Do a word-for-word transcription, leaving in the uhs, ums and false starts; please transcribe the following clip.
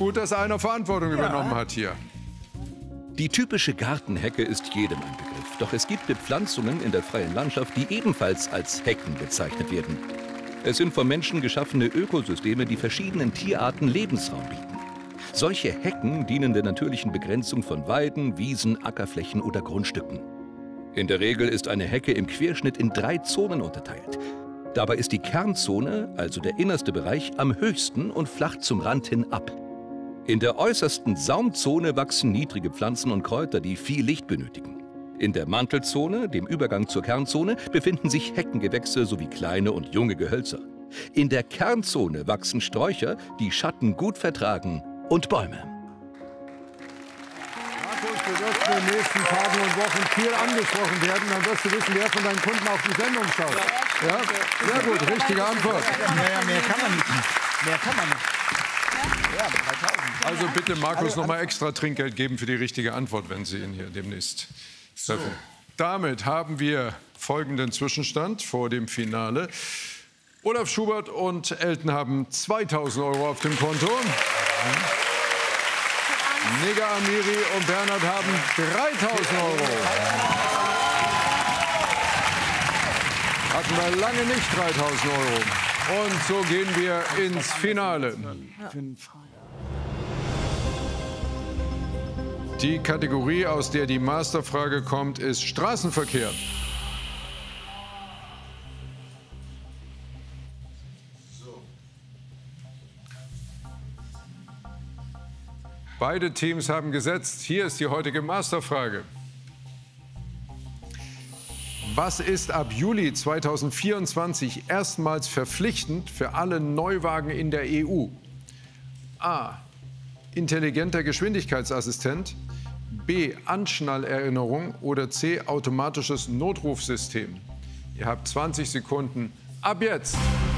gut, dass einer Verantwortung ja. übernommen hat hier. Die typische Gartenhecke ist jedem ein Begriff. Doch es gibt Bepflanzungen in der freien Landschaft, die ebenfalls als Hecken bezeichnet werden. Es sind vom Menschen geschaffene Ökosysteme, die verschiedenen Tierarten Lebensraum bieten. Solche Hecken dienen der natürlichen Begrenzung von Weiden, Wiesen, Ackerflächen oder Grundstücken. In der Regel ist eine Hecke im Querschnitt in drei Zonen unterteilt. Dabei ist die Kernzone, also der innerste Bereich, am höchsten und flacht zum Rand hin ab. In der äußersten Saumzone wachsen niedrige Pflanzen und Kräuter, die viel Licht benötigen. In der Mantelzone, dem Übergang zur Kernzone, befinden sich Heckengewächse sowie kleine und junge Gehölzer. In der Kernzone wachsen Sträucher, die Schatten gut vertragen, und Bäume. Markus, du wirst in den nächsten Tagen und Wochen viel angesprochen werden. Dann wirst du wissen, wer von deinen Kunden auf die Sendung schaut. Ja? Sehr gut, richtige Antwort. Naja, mehr kann man nicht. Mehr kann man nicht. Ja, dreitausend. Also bitte Markus noch mal extra Trinkgeld geben für die richtige Antwort, wenn Sie ihn hier demnächst treffen. So. Damit haben wir folgenden Zwischenstand vor dem Finale. Olaf Schubert und Elton haben zweitausend Euro auf dem Konto. Nega Amiri und Bernhard haben dreitausend Euro. Hatten wir lange nicht dreitausend Euro. Und so gehen wir ins Finale. Die Kategorie, aus der die Masterfrage kommt, ist Straßenverkehr. Beide Teams haben gesetzt. Hier ist die heutige Masterfrage. Was ist ab Juli zweitausendvierundzwanzig erstmals verpflichtend für alle Neuwagen in der E U? A. Intelligenter Geschwindigkeitsassistent. B. Anschnallerinnerung. Oder C. Automatisches Notrufsystem. Ihr habt zwanzig Sekunden ab jetzt.